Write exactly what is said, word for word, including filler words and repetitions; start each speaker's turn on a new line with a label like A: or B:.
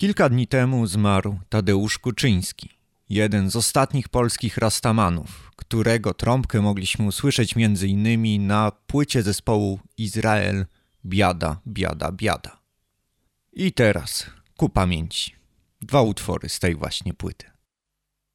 A: Kilka dni temu zmarł Tadeusz Kuczyński, jeden z ostatnich polskich rastamanów, którego trąbkę mogliśmy usłyszeć między innymi na płycie zespołu Izrael Biada, biada, biada. I teraz ku pamięci dwa utwory z tej właśnie płyty.